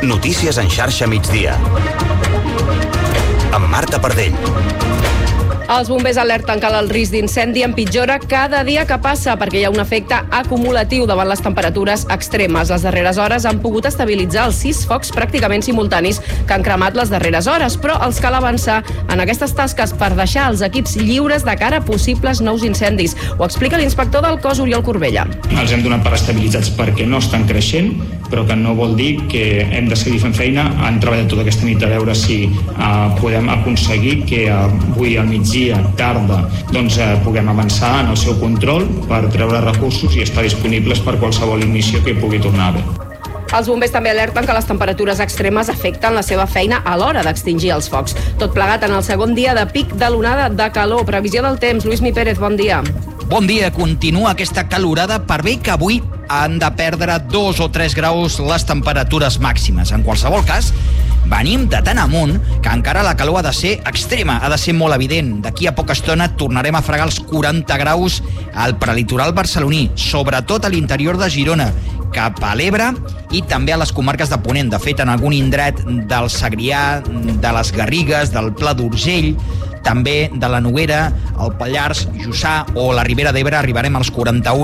Notícies en xarxa migdia. Amb Marta Pardell. Els bombers alerten que el risc d'incendi empitjora cada dia que passa perquè hi ha un efecte acumulatiu davant les temperatures extremes. Les darreres hores han pogut estabilitzar els 6 focs pràcticament simultanis que han cremat les darreres hores, però els cal avançar en aquestes tasques per deixar els equips lliures de cara a possibles nous incendis. Ho explica l'inspector del cos, Oriol Corbella. Els hem donat per estabilitzats perquè no estan creixent, però que no vol dir que hem de seguir fent feina. Han treballat tota aquesta nit a veure si podem aconseguir que avui al migdia tarda puguem avançar en el seu control per treure recursos i estar disponibles per qualsevol emissió que pugui tornar a haver. Els bombers també alerten que les temperatures extremes afecten la seva feina a l'hora d'extingir els focs. Tot plegat en el segon dia de pic de l'onada de calor. Previsió del temps, Lluís Mi Pérez, bon dia. Bon dia, continua aquesta calorada per bé que avui han de perdre 2 o 3 graus les temperatures màximes. En qualsevol cas, venim de tan amunt que encara la calor ha de ser extrema, ha de ser molt evident. D'aquí a poca estona tornarem a fregar els 40 graus al prelitoral barceloní, sobretot a l'interior de Girona, cap a l'Ebre i també a les comarques de Ponent. De fet, en algun indret del Segrià, de les Garrigues, del Pla d'Urgell, també de la Noguera, el Pallars, Jussà o la Ribera d'Ebre arribarem als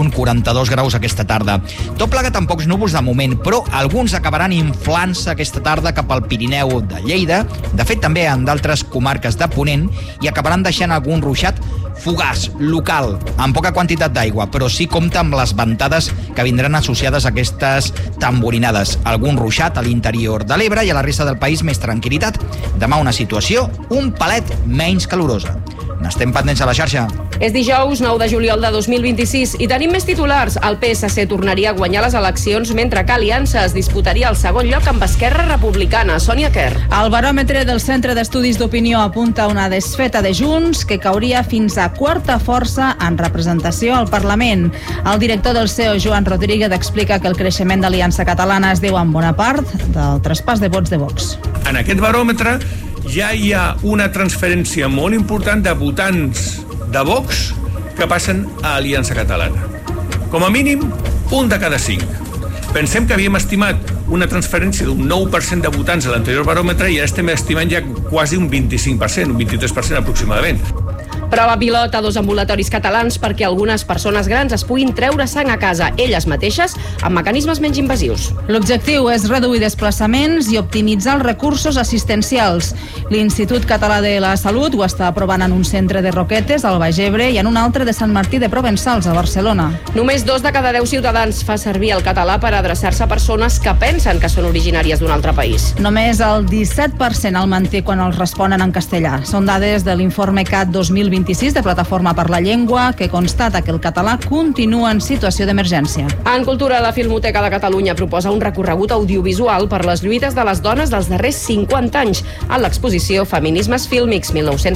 41-42 graus aquesta tarda. Tot plegat amb pocs núvols de moment, però alguns acabaran inflant-se aquesta tarda cap al Pirineu de Lleida, de fet també en d'altres comarques de Ponent, i acabaran deixant algun ruixat fugaç, local, amb poca quantitat d'aigua, però sí compta amb les ventades que vindran associades a aquestes tamborinades. Algun ruixat a l'interior de l'Ebre i a la resta del país més tranquil·litat. Demà una situació un palet menys calorosa. N'estem pendents a la xarxa. És dijous 9 de juliol de 2026 i tenim més titulars. El PSC tornaria a guanyar les eleccions mentre que Aliança es disputaria el segon lloc amb Esquerra Republicana. Sònia Kerr. El baròmetre del Centre d'Estudis d'Opinió apunta una desfeta de Junts que cauria fins a quarta força en representació al Parlament. El director del CEO, Joan Rodríguez, explica que el creixement d'Aliança Catalana es deu en bona part del traspàs de vots de Vox. En aquest baròmetre ja hi ha una transferència molt important de votants de Vox que passen a Aliança Catalana. Com a mínim, 1 de cada 5. Pensem que havíem estimat una transferència d'un 9% de votants a l'anterior baròmetre i ara estem estimant ja quasi un 25%, un 23% aproximadament. Prova pilot a 2 ambulatoris catalans perquè algunes persones grans es puguin treure sang a casa elles mateixes amb mecanismes menys invasius. L'objectiu és reduir desplaçaments i optimitzar els recursos assistencials. L'Institut Català de la Salut ho està aprovant en un centre de Roquetes, al Baix Ebre, i en un altre de Sant Martí de Provençals, a Barcelona. Només 2 de cada 10 ciutadans fa servir el català per adreçar-se a persones que pensen que són originàries d'un altre país. Només el 17% el manté quan els responen en castellà. Són dades de l'informe CAT 2026 de Plataforma per la Llengua, que constata que el català continua en situació d'emergència. En cultura, la Filmoteca de Catalunya proposa un recorregut audiovisual per les lluites de les dones dels darrers 50 anys en l'exposició Feminismes Fílmics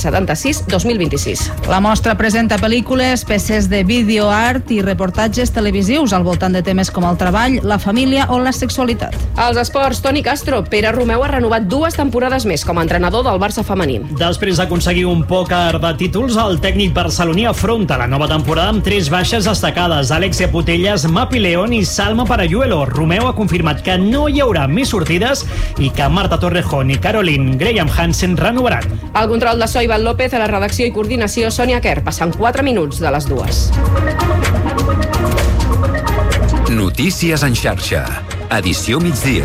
1976-2026. La mostra presenta pel·lícules, peces de videoart i reportatges televisius al voltant de temes com el treball, la família o la sexualitat. Als esports, Toni Castro, Pere Romeu ha renovat 2 temporades més com a entrenador del Barça femení. Després d'aconseguir un pòquer de títols, el tècnic barceloní afronta la nova temporada amb 3 baixes destacades: Alexia Putellas, Mapi León i Salma Parayuelo. Romeu ha confirmat que no hi haurà més sortides i que Marta Torrejón i Caroline Graham Hansen renovaran. El control de so, Ivan López, a la redacció i coordinació, Sònia Kerr, passant 4 minuts de les 2. Notícies en xarxa. Edició migdia.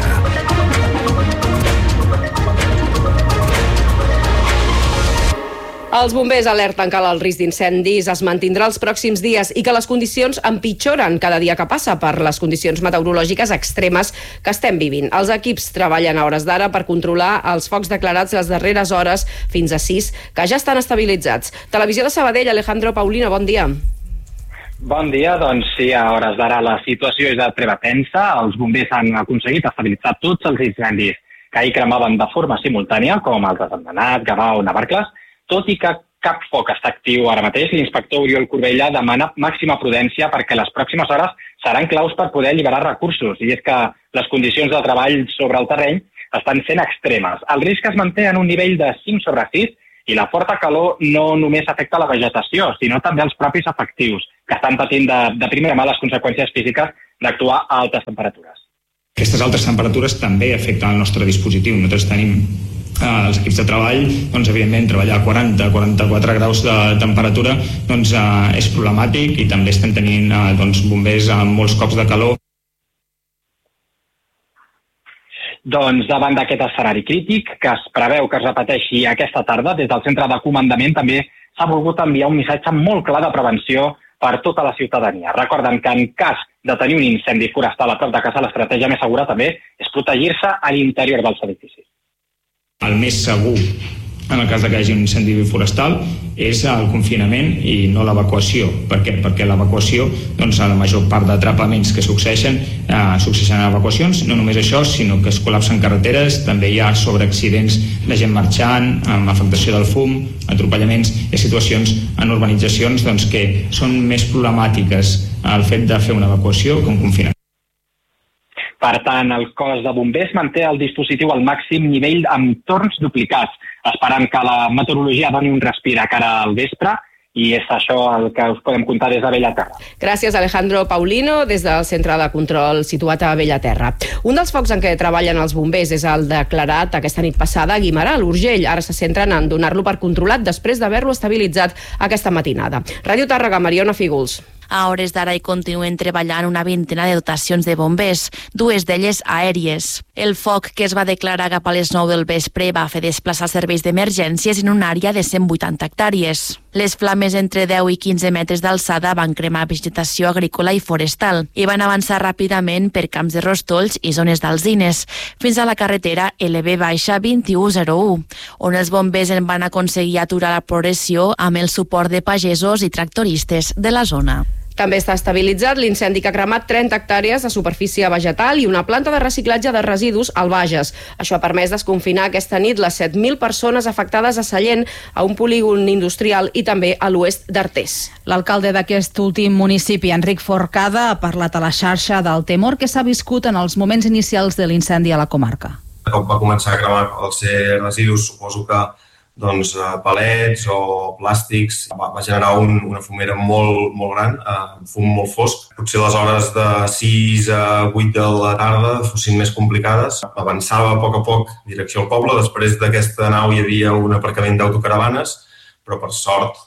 Els bombers alerten que el risc d'incendis es mantindrà els pròxims dies i que les condicions empitjoren cada dia que passa per les condicions meteorològiques extremes que estem vivint. Els equips treballen a hores d'ara per controlar els focs declarats les darreres hores fins a 6, que ja estan estabilitzats. Televisió de Sabadell, Alejandro Paulino, bon dia. Bon dia, doncs sí, a hores d'ara la situació és de treva tensa. Els bombers han aconseguit estabilitzar tots els incendis que ahir cremaven de forma simultània, com els de Sentmenat, Gavà o Navarcles. Tot i que cap foc està actiu ara mateix, l'inspector Oriol Corbella demana màxima prudència perquè les pròximes hores seran claus per poder alliberar recursos. I és que les condicions de treball sobre el terreny estan sent extremes. El risc es manté en un nivell de 5/6 i la forta calor no només afecta la vegetació, sinó també els propis efectius, que estan patint de primera mà les conseqüències físiques d'actuar a altes temperatures. Aquestes altres temperatures també afecten el nostre dispositiu. Nosaltres tenim els equips de treball, doncs, evidentment, treballar a 40-44 graus de temperatura doncs, és problemàtic, i també estem tenint doncs, bombers amb molts cops de calor. Doncs davant d'aquest escenari crític, que es preveu que es repeteixi aquesta tarda, des del centre de comandament també s'ha volgut enviar un missatge molt clar de prevenció per tota la ciutadania. Recorden que en cas de tenir un incendi forestal a prop de casa, l'estratègia més segura també és protegir-se a l'interior dels edificis. El més segur en el cas que hi hagi un incendi forestal és el confinament i no l'evacuació. Per què? Perquè l'evacuació, doncs, a la major part d'atrapaments que succeeixen en evacuacions. No només això, sinó que es col·lapsen carreteres, també hi ha sobreaccidents de gent marxant, amb afectació del fum, atropellaments. Hi ha situacions en urbanitzacions doncs, que són més problemàtiques el fet de fer una evacuació que un confinament. Per tant, el cos de bombers manté el dispositiu al màxim nivell amb torns duplicats, esperant que la meteorologia doni un respir a cara al vespre, i és això el que us podem contar des de Bellaterra. Gràcies, Alejandro Paulino, des del centre de control situat a Bellaterra. Un dels focs en què treballen els bombers és el declarat aquesta nit passada a Guimerà, a l'Urgell. Ara se centren en donar-lo per controlat després d'haver-lo estabilitzat aquesta matinada. Ràdio Tàrrega, Mariona Fígols. A hores d'ara hi continuen treballant una vintena de dotacions de bombers, dues d'elles aèries. El foc que es va declarar cap a les 9 del vespre va fer desplaçar serveis d'emergències en una àrea de 180 hectàrees. Les flames entre 10 i 15 metres d'alçada van cremar vegetació agrícola i forestal i van avançar ràpidament per camps de rostolls i zones d'alzines, fins a la carretera LB-2101, on els bombers en van aconseguir aturar la progressió amb el suport de pagesos i tractoristes de la zona. També està estabilitzat l'incendi que ha cremat 30 hectàrees de superfície vegetal i una planta de reciclatge de residus al Bages. Això ha permès desconfinar aquesta nit les 7.000 persones afectades a Sallent, a un polígon industrial i també a l'oest d'Artés. L'alcalde d'aquest últim municipi, Enric Forcada, ha parlat a la xarxa del temor que s'ha viscut en els moments inicials de l'incendi a la comarca. Com va començar a cremar els residus, suposo que palets o plàstics, va generar una fumera molt gran, un fum molt fosc. Potser les hores de 6 a 8 de la tarda fossin més complicades. Avançava a poc direcció al poble. Després d'aquesta nau hi havia un aparcament d'autocaravanes, però per sort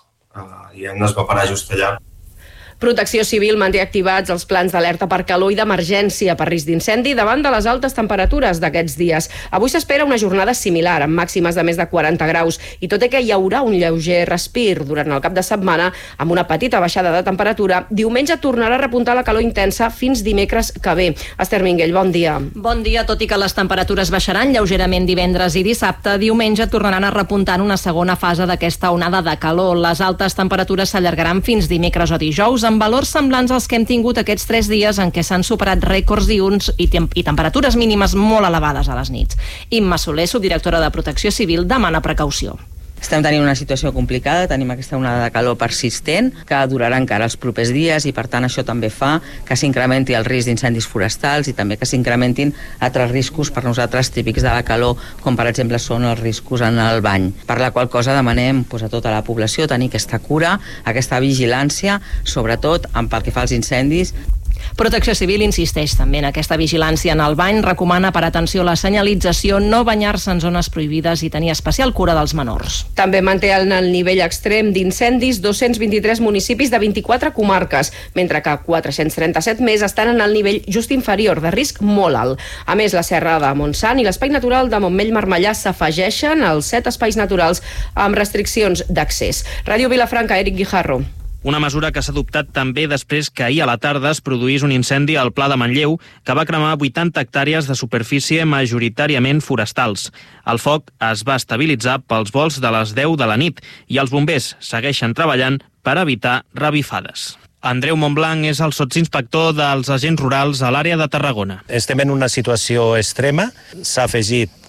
es va parar just allà. Protecció Civil manté activats els plans d'alerta per calor i d'emergència per risc d'incendi davant de les altes temperatures d'aquests dies. Avui s'espera una jornada similar, amb màximes de més de 40 graus, i tot i que hi haurà un lleuger respir durant el cap de setmana, amb una petita baixada de temperatura, diumenge tornarà a repuntar la calor intensa fins dimecres que ve. Esther Minguell, bon dia. Bon dia, tot i que les temperatures baixaran lleugerament divendres i dissabte, diumenge tornaran a repuntar en una segona fase d'aquesta onada de calor. Les altes temperatures s'allargaran fins dimecres o dijous, amb valors semblants als que hem tingut aquests 3 dies en què s'han superat rècords diürns i temperatures mínimes molt elevades a les nits. Imma Soler, subdirectora de Protecció Civil, demana precaució. Estem tenint una situació complicada, tenim aquesta onada de calor persistent que durarà encara els propers dies i per tant això també fa que s'incrementi el risc d'incendis forestals i també que s'incrementin altres riscos per nosaltres típics de la calor, com per exemple són els riscos en el bany. Per la qual cosa demanem a tota la població tenir aquesta cura, aquesta vigilància, sobretot pel que fa als incendis. Protecció Civil insisteix també en aquesta vigilància en el bany, recomana per atenció a la senyalització, no banyar-se en zones prohibides i tenir especial cura dels menors. També manté el nivell extrem d'incendis 223 municipis de 24 comarques, mentre que 437 més estan en el nivell just inferior, de risc molt alt. A més, la Serra de Montsant i l'Espai Natural de Montmell-Marmellà s'afegeixen als 7 espais naturals amb restriccions d'accés. Ràdio Vilafranca, Eric Guijarro. Una mesura que s'ha adoptat també després que ahir a la tarda es produís un incendi al Pla de Manlleu que va cremar 80 hectàrees de superfície majoritàriament forestals. El foc es va estabilitzar pels volts de les 10 de la nit i els bombers segueixen treballant per evitar revifades. Andreu Montblanc és el sotsinspector dels agents rurals a l'àrea de Tarragona. Estem en una situació extrema. S'ha afegit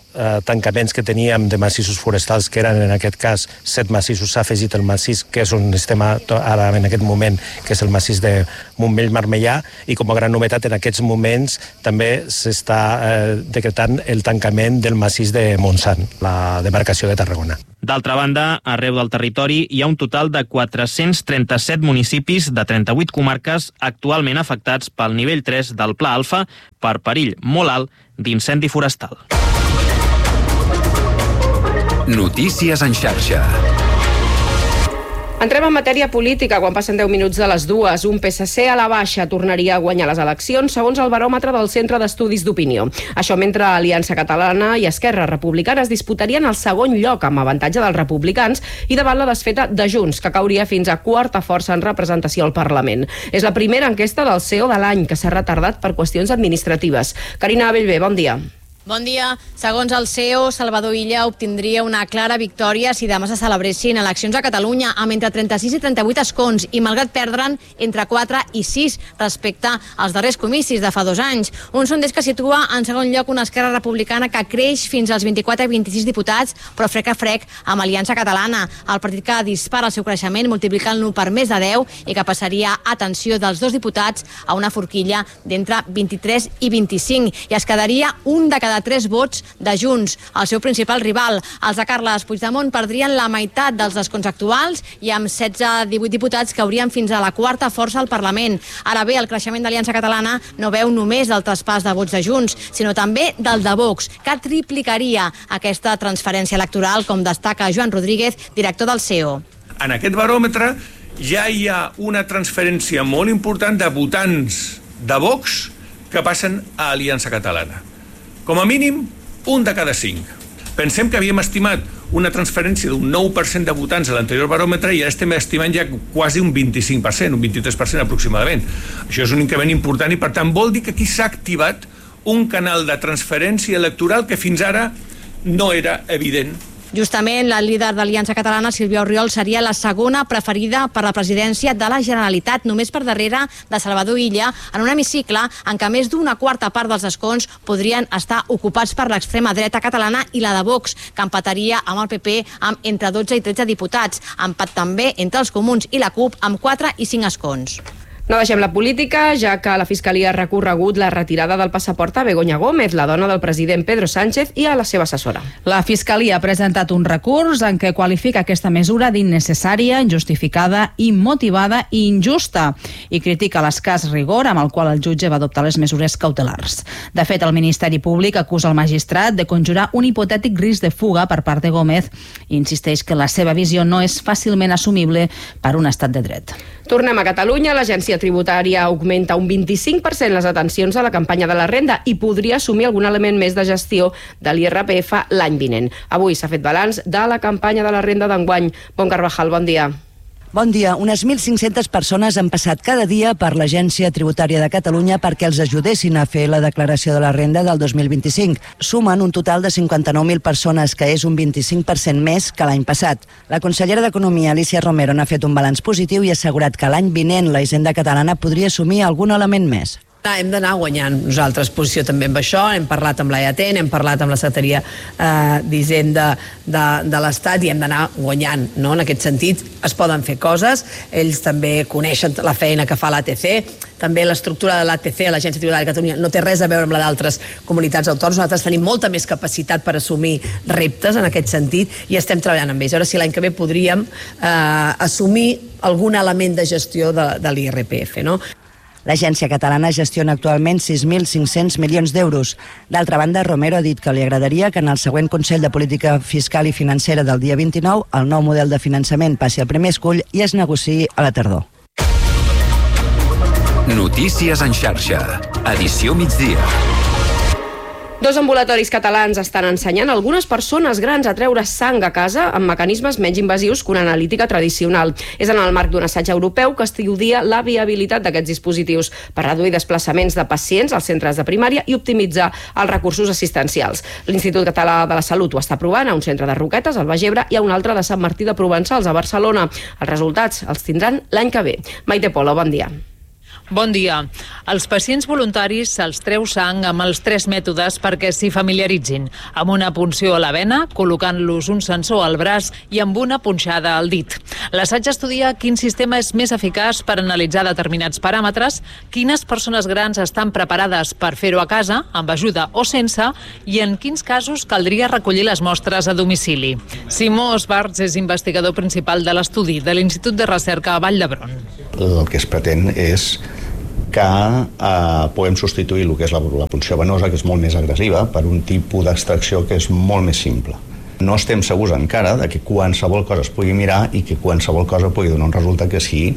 tancaments que teníem de massissos forestals, que eren en aquest cas 7 massissos, s'ha afegit el massís, que és on estem ara en aquest moment, que és el massís de Montmell-Marmellà, i com a gran novetat en aquests moments també s'està decretant el tancament del massís de Montsant, la demarcació de Tarragona. D'altra banda, arreu del territori hi ha un total de 437 municipis de 38 comarques actualment afectats pel nivell 3 del Pla Alfa per perill molt alt d'incendi forestal. Notícies en xarxa. Entrem en matèria política. Quan passen 10 minuts de les 2, un PSC a la baixa tornaria a guanyar les eleccions, segons el baròmetre del Centre d'Estudis d'Opinió. Això mentre Aliança Catalana i Esquerra Republicana es disputarien el segon lloc amb avantatge dels republicans i davant la desfeta de Junts, que cauria fins a quarta força en representació al Parlament. És la primera enquesta del CEO de l'any, que s'ha retardat per qüestions administratives. Carina Bellver, bon dia. Bon dia. Segons el CEO, Salvador Illa obtindria una clara victòria si demà se celebressin eleccions a Catalunya amb entre 36 i 38 escons i malgrat perdre'n entre 4 i 6 respecte als darrers comicis de fa 2 anys. Un sondeix que situa en segon lloc una Esquerra Republicana que creix fins als 24 i 26 diputats, però frec a frec amb Aliança Catalana, el partit que dispara el seu creixement multiplicant-lo per més de 10 i que passaria, atenció, dels 2 diputats a una forquilla d'entre 23 i 25 i es quedaria un de cada 3 vots de Junts, el seu principal rival. Els de Carles Puigdemont perdrien la meitat dels escons actuals i amb 16-18 diputats caurien fins a la quarta força al Parlament. Ara bé, el creixement d'Aliança Catalana no veu només el traspàs de vots de Junts, sinó també del de Vox, que triplicaria aquesta transferència electoral, com destaca Joan Rodríguez, director del CEO. En aquest baròmetre ja hi ha una transferència molt important de votants de Vox que passen a Aliança Catalana. Com a mínim, un de cada 5. Pensem que havíem estimat una transferència d'un 9% de votants a l'anterior baròmetre i ara estem estimant ja quasi un 25%, un 23% aproximadament. Això és un increment important i, per tant, vol dir que aquí s'ha activat un canal de transferència electoral que fins ara no era evident. Justament, la líder d'Aliança Catalana, Sílvia Orriol, seria la segona preferida per la presidència de la Generalitat, només per darrere de Salvador Illa, en un hemicicle en què més d'una quarta part dels escons podrien estar ocupats per l'extrema dreta catalana i la de Vox, que empataria amb el PP amb entre 12 i 13 diputats. Empat també entre els comuns i la CUP amb 4 i 5 escons. No deixem la política, ja que la Fiscalia ha recorregut la retirada del passaport a Begoña Gómez, la dona del president Pedro Sánchez, i a la seva assessora. La Fiscalia ha presentat un recurs en què qualifica aquesta mesura d'innecessària, injustificada, immotivada i injusta i critica l'escàs rigor amb el qual el jutge va adoptar les mesures cautelars. De fet, el Ministeri Públic acusa el magistrat de conjurar un hipotètic risc de fuga per part de Gómez i insisteix que la seva visió no és fàcilment assumible per un estat de dret. Tornem a Catalunya. L'Agència Tributària augmenta un 25% les atencions a la campanya de la renda i podria assumir algun element més de gestió de l'IRPF l'any vinent. Avui s'ha fet balanç de la campanya de la renda d'enguany. Bon Carvajal, bon dia. Bon dia. Unes 1.500 persones han passat cada dia per l'Agència Tributària de Catalunya perquè els ajudessin a fer la declaració de la renda del 2025. Sumen un total de 59.000 persones, que és un 25% més que l'any passat. La consellera d'Economia, Alicia Romero, n'ha fet un balanç positiu i ha assegurat que l'any vinent la Hisenda catalana podria assumir algun element més. Hem d'anar guanyant nosaltres posició també amb això, hem parlat amb l'EAT, hem parlat amb la Secretaria d'Hisenda de l'Estat i hem d'anar guanyant, no? En aquest sentit es poden fer coses, ells també coneixen la feina que fa l'ATC, també l'estructura de l'ATC, l'Agència Tributària de Catalunya, no té res a veure amb la d'altres comunitats autònomes, nosaltres tenim molta més capacitat per assumir reptes en aquest sentit i estem treballant amb ells. Ara sí, l'any que ve podríem assumir algun element de gestió de l'IRPF, no? L'agència catalana gestiona actualment 6.500 milions d'euros. D'altra banda, Romero ha dit que li agradaria que en el següent Consell de Política Fiscal i Financera del dia 29 el nou model de finançament passi al primer escull i es negociï a la tardor. Notícies en xarxa. Edició migdia. 2 ambulatoris catalans estan ensenyant a algunes persones grans a treure sang a casa amb mecanismes menys invasius que una analítica tradicional. És en el marc d'un assaig europeu que estudia la viabilitat d'aquests dispositius per reduir desplaçaments de pacients als centres de primària i optimitzar els recursos assistencials. L'Institut Català de la Salut ho està provant a un centre de Roquetes, al Baix Ebre, i a un altre de Sant Martí de Provençals, a Barcelona. Els resultats els tindran l'any que ve. Maite Polo, bon dia. Bon dia. Als pacients voluntaris se'ls treu sang amb els 3 mètodes perquè s'hi familiaritzin. Amb una punció a la vena, col·locant-los un sensor al braç i amb una punxada al dit. L'assaig estudia quin sistema és més eficaç per analitzar determinats paràmetres, quines persones grans estan preparades per fer-ho a casa, amb ajuda o sense, i en quins casos caldria recollir les mostres a domicili. Simó Esbarts és investigador principal de l'estudi de l'Institut de Recerca a Vall d'Hebron. El que es pretén és que podem substituir el que és la punció venosa, que és molt més agressiva, per un tipus d'extracció que és molt més simple. No estem segurs encara de que qualsevol cosa es pugui mirar i que qualsevol cosa pugui donar un resultat que sigui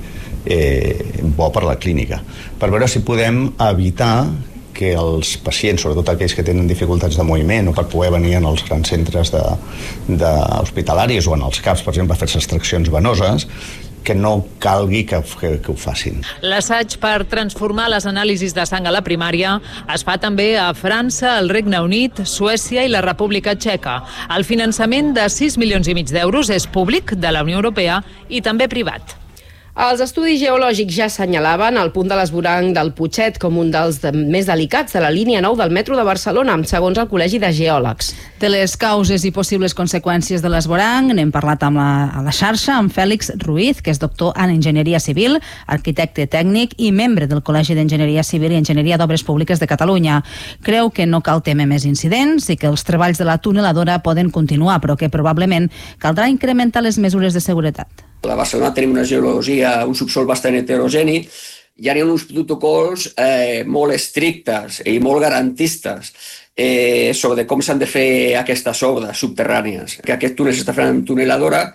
bo per la clínica. Per veure si podem evitar que els pacients, sobretot aquells que tenen dificultats de moviment o per poder venir en els grans centres hospitalaris o en els CAPs, per exemple, a fer-se extraccions venoses, que no calgui que ho facin. L'assaig per transformar les anàlisis de sang a la primària es fa també a França, el Regne Unit, Suècia i la República Txeca. El finançament de 6,5 milions d'euros és públic, de la Unió Europea, i també privat. Els estudis geològics ja assenyalaven el punt de l'esvoranc del Putxet com un dels més delicats de la línia 9 del metro de Barcelona, segons el Col·legi de Geòlegs. De les causes i possibles conseqüències de l'esvoranc n'hem parlat a la xarxa amb Fèlix Ruiz, que és doctor en Enginyeria Civil, arquitecte tècnic i membre del Col·legi d'Enginyeria Civil i Enginyeria d'Obres Públiques de Catalunya. Creu que no cal temer més incidents i que els treballs de la tuneladora poden continuar, però que probablement caldrà incrementar les mesures de seguretat. A Barcelona tenim una geologia, un subsol bastant heterogeni, hi ha uns protocols molt estrictes i molt garantistes sobre com s'han de fer aquestes obres subterrànies. Que aquest túnel s'està fent amb tuneladora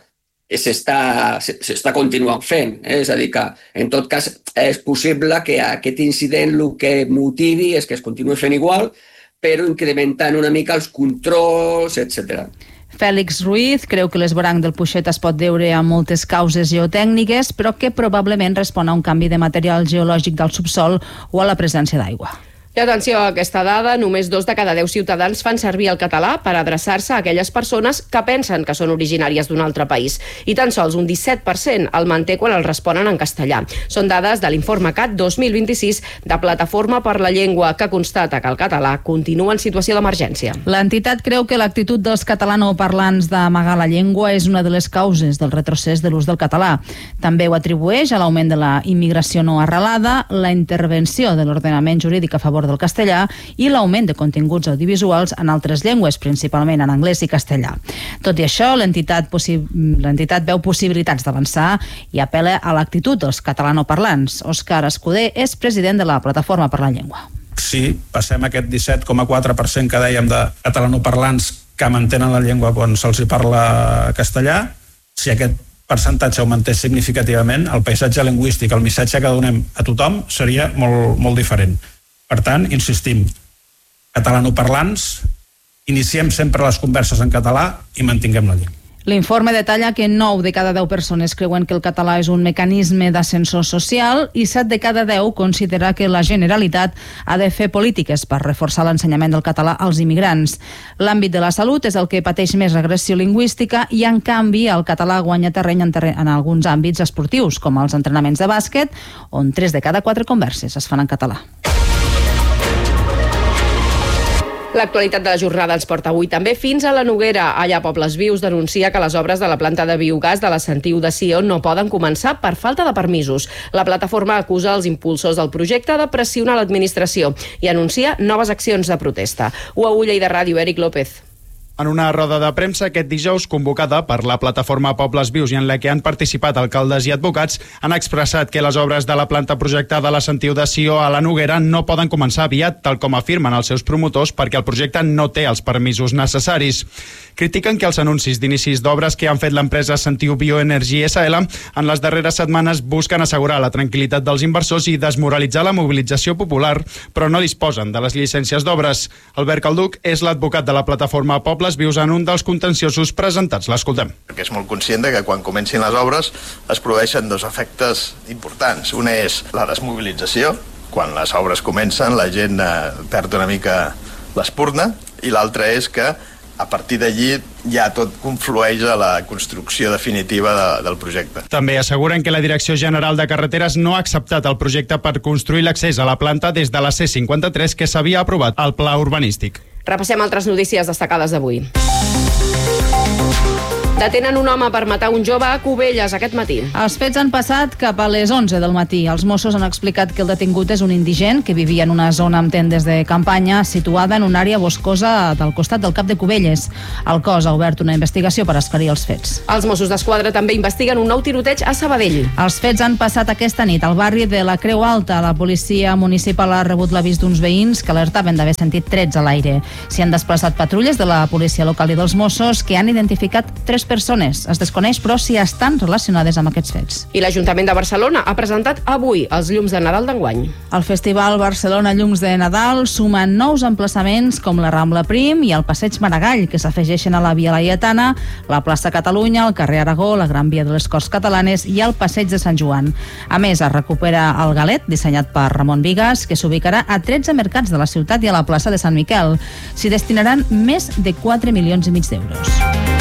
s'està continuant fent. És a dir, que en tot cas és possible que aquest incident el que motivi és que es continuï fent igual, però incrementant una mica els controls, etc. Fèlix Ruiz creu que l'esvoranc del Putxet es pot deure a moltes causes geotècniques, però que probablement respon a un canvi de material geològic del subsol o a la presència d'aigua. I atenció a aquesta dada, només 2 de cada 10 ciutadans fan servir el català per adreçar-se a aquelles persones que pensen que són originàries d'un altre país. I tan sols un 17% el manté quan el responen en castellà. Són dades de l'informe CAT 2026 de Plataforma per la Llengua, que constata que el català continua en situació d'emergència. L'entitat creu que l'actitud dels catalanoparlants d'amagar la llengua és una de les causes del retrocés de l'ús del català. També ho atribueix a l'augment de la immigració no arrelada, la intervenció de l'ordenament jurídic a favor del castellà i l'augment de continguts audiovisuals en altres llengües, principalment en anglès i castellà. Tot i això, l'entitat veu possibilitats d'avançar i apela a l'actitud dels catalanoparlants. Òscar Escudé és president de la Plataforma per la Llengua. Si passem aquest 17,4% que dèiem de catalanoparlants que mantenen la llengua quan se'ls parla castellà, si aquest percentatge augmentés significativament, el paisatge lingüístic, el missatge que donem a tothom seria molt diferent. Per tant, insistim, catalanoparlants, iniciem sempre les converses en català i mantinguem la llengua. L'informe detalla que 9 de cada 10 persones creuen que el català és un mecanisme d'ascensor social i 7 de cada 10 considera que la Generalitat ha de fer polítiques per reforçar l'ensenyament del català als immigrants. L'àmbit de la salut és el que pateix més regressió lingüística i, en canvi, el català guanya terreny en alguns àmbits esportius, com els entrenaments de bàsquet, on 3 de cada 4 converses es fan en català. L'actualitat de la jornada ens porta avui també fins a la Noguera. Allà Pobles Vius denuncia que les obres de la planta de biogàs de la Sentiu de Sió no poden començar per falta de permisos. La plataforma acusa els impulsors del projecte de pressionar l'administració i anuncia noves accions de protesta. Ho agulla i de ràdio, Eric López. En una roda de premsa aquest dijous convocada per la plataforma Pobles Vius i en la que han participat alcaldes i advocats, han expressat que les obres de la planta projectada a la Sentiu de Sió a la Noguera no poden començar aviat, tal com afirmen els seus promotors, perquè el projecte no té els permisos necessaris. Critiquen que els anuncis d'inicis d'obres que han fet l'empresa Sentiu Bioenergy SL en les darreres setmanes busquen assegurar la tranquil·litat dels inversors i desmoralitzar la mobilització popular, però no disposen de les llicències d'obres. Albert Calduc és l'advocat de la plataforma Pobles Vius en un dels contenciosos presentats. L'escoltem. Perquè és molt conscient de que quan comencin les obres es produeixen 2 efectes importants. Un és la desmobilització. Quan les obres comencen la gent perd una mica l'espurna, i l'altre és que a partir d'allí ja tot conflueix a la construcció definitiva del projecte. També asseguren que la Direcció General de Carreteres no ha acceptat el projecte per construir l'accés a la planta des de la C53 que s'havia aprovat al pla urbanístic. Repassem altres notícies destacades d'avui. Detenen un home per matar un jove a Cubelles aquest matí. Els fets han passat cap a les 11 del matí. Els Mossos han explicat que el detingut és un indigent que vivia en una zona amb tendes de campanya situada en una àrea boscosa del costat del Cap de Cubelles. El cos ha obert una investigació per esclarir els fets. Els Mossos d'Esquadra també investiguen un nou tiroteig a Sabadell. Els fets han passat aquesta nit al barri de la Creu Alta. La policia municipal ha rebut l'avís d'uns veïns que alertaven d'haver sentit trets a l'aire. S'hi han desplaçat patrulles de la policia local i dels Mossos que han identificat 3 persones. Es desconeix, però, si estan relacionades amb aquests fets. I l'Ajuntament de Barcelona ha presentat avui els llums de Nadal d'enguany. El Festival Barcelona Llums de Nadal suma nous emplaçaments com la Rambla Prim i el Passeig Maragall, que s'afegeixen a la Via Laietana, la plaça Catalunya, el carrer Aragó, la Gran Via de les Corts Catalanes i el Passeig de Sant Joan. A més, es recupera el Galet, dissenyat per Ramon Vigas, que s'ubicarà a 13 mercats de la ciutat i a la plaça de Sant Miquel. S'hi destinaran més de 4,5 milions d'euros.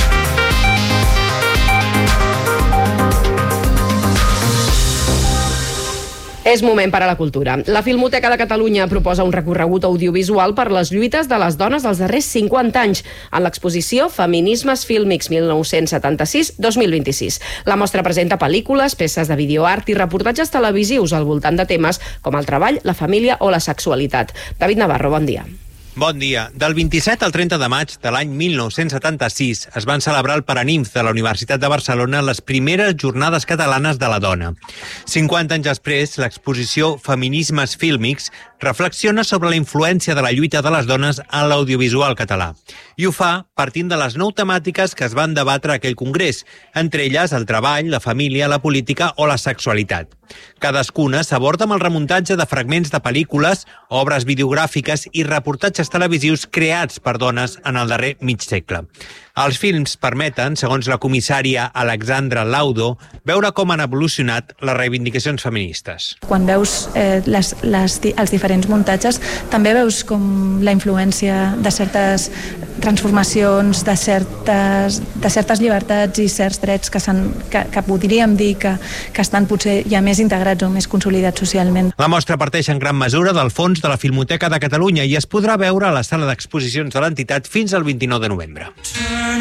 És moment per a la cultura. La Filmoteca de Catalunya proposa un recorregut audiovisual per les lluites de les dones dels darrers 50 anys en l'exposició Feminismes Fílmics 1976-2026. La mostra presenta pel·lícules, peces de videoart i reportatges televisius al voltant de temes com el treball, la família o la sexualitat. David Navarro, bon dia. Bon dia. Del 27 al 30 de maig de l'any 1976 es van celebrar al Paraninf de la Universitat de Barcelona les primeres jornades catalanes de la dona. 50 anys després, l'exposició Feminismes Fílmics reflexiona sobre la influència de la lluita de les dones en l'audiovisual català. I ho fa partint de les 9 temàtiques que es van debatre a aquell congrés, entre elles el treball, la família, la política o la sexualitat. Cadascuna s'aborda amb el remuntatge de fragments de pel·lícules, obres videogràfiques i reportatges televisius creats per dones en el darrer mig segle. Els films permeten, segons la comissària Alexandra Laudo, veure com han evolucionat les reivindicacions feministes. Quan veus els diferents muntatges, també veus com la influència de certes transformacions, de certes llibertats i certs drets que podríem dir que estan potser ja més integrats o més consolidats socialment. La mostra parteix en gran mesura del fons de la Filmoteca de Catalunya i es podrà veure a la sala d'exposicions de l'entitat fins al 29 de novembre.